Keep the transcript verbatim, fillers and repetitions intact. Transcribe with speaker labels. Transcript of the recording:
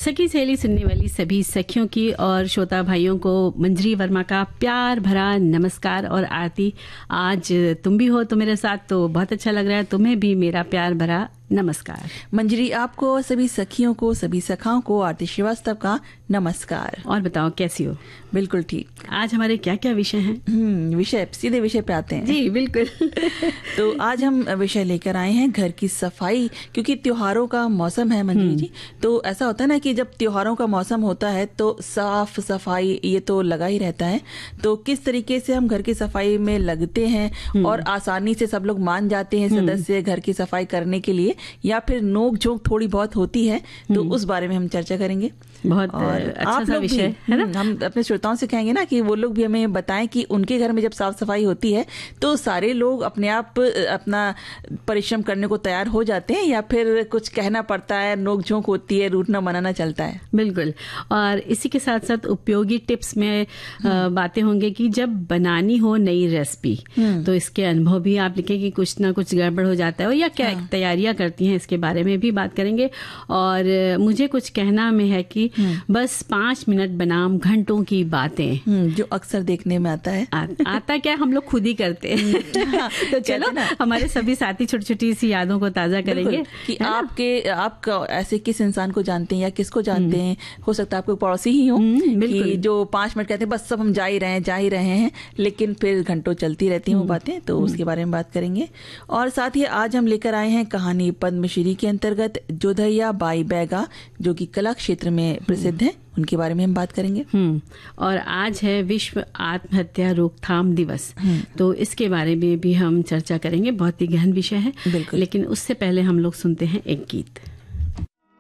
Speaker 1: सखी सहेली सुनने वाली सभी सखियों की और श्रोता भाइयों को मंजरी वर्मा का प्यार भरा नमस्कार और आरती। आज तुम भी हो तो मेरे साथ, तो बहुत अच्छा लग रहा है। तुम्हें भी मेरा प्यार भरा नमस्कार।
Speaker 2: मंजरी, आपको और सभी सखियों को, सभी सखाओं को आरती श्रीवास्तव का नमस्कार।
Speaker 1: और बताओ कैसी हो?
Speaker 2: बिल्कुल ठीक।
Speaker 1: आज हमारे क्या क्या विषय हैं?
Speaker 2: विषय सीधे विषय पे आते हैं।
Speaker 1: जी बिल्कुल।
Speaker 2: तो आज हम विषय लेकर आए हैं घर की सफाई, क्योंकि त्योहारों का मौसम है मंजरी जी। तो ऐसा होता है ना कि जब त्योहारों का मौसम होता है तो साफ सफाई ये तो लगा ही रहता है। तो किस तरीके से हम घर की सफाई में लगते हैं और आसानी से सब लोग मान जाते हैं सदस्य घर की सफाई करने के लिए, या फिर नोक झोंक थोड़ी बहुत होती है, तो उस बारे में हम चर्चा करेंगे।
Speaker 1: बहुत अच्छा सा विषय है ना।
Speaker 2: हम अपने श्रोताओं से कहेंगे ना कि वो लोग भी हमें बताएं कि उनके घर में जब साफ सफाई होती है तो सारे लोग अपने आप अपना परिश्रम करने को तैयार हो जाते हैं, या फिर कुछ कहना पड़ता है, नोक झोंक होती है, रूठना मनाना चलता है।
Speaker 1: बिल्कुल। और इसी के साथ साथ उपयोगी टिप्स में बातें होंगे कि जब बनानी हो नई रेसिपी तो इसके अनुभव भी आप लिखें कि कुछ ना कुछ गड़बड़ हो जाता है या क्या तैयारियां करती हैं, इसके बारे में भी बात करेंगे। और मुझे कुछ कहना में है कि बस पांच मिनट बनाम घंटों की बातें,
Speaker 2: जो अक्सर देखने में आता है।
Speaker 1: आ, आता क्या हम लोग खुद ही करते हैं। तो चलो हमारे सभी साथी छोटी छोटी सी यादों को ताजा करेंगे
Speaker 2: कि आपके आप ऐसे किस इंसान को जानते हैं या किसको जानते हैं। हो सकता है आपको पड़ोसी ही हो कि जो पांच मिनट कहते हैं बस सब हम जा ही रहे हैं जा ही रहे हैं, लेकिन फिर घंटों चलती रहती हैं वो बातें। तो उसके बारे में बात करेंगे। और साथ ही आज हम लेकर आए हैं कहानी पद्मश्री के अंतर्गत जोधैया बाई बैगा, जो कि कला क्षेत्र में प्रसिद्ध है, उनके बारे में हम बात करेंगे।
Speaker 1: हम्म और आज है विश्व आत्महत्या रोकथाम दिवस, तो इसके बारे में भी हम चर्चा करेंगे। बहुत ही गहन विषय है, लेकिन उससे पहले हम लोग सुनते हैं एक गीत।